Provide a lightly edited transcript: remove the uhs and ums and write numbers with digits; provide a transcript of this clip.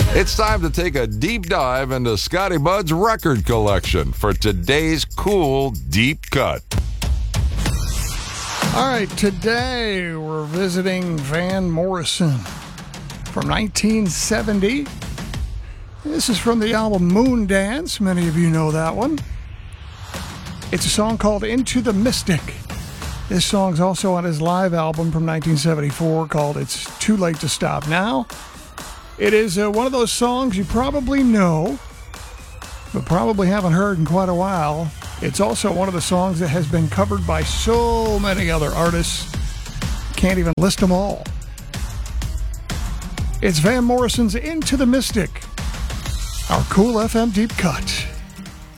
It's time to take a deep dive into Scotty Bud's record collection for today's cool deep cut. All right, today we're visiting Van Morrison from 1970. This is from the album Moondance. Many of you know that one. It's a song called Into the Mystic. This song's also on his live album from 1974 called It's Too Late to Stop Now. It is one of those songs you probably know, but probably haven't heard in quite a while. It's also one of the songs that has been covered by so many other artists. Can't even list them all. It's Van Morrison's Into the Mystic, our Cool FM Deep Cut.